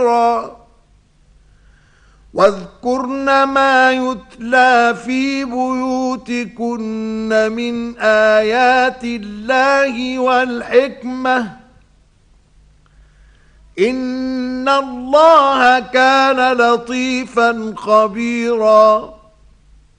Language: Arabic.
واذكرن ما يتلى في بيوتكن من آيات الله والحكمة إن الله كان لطيفا خبيرا.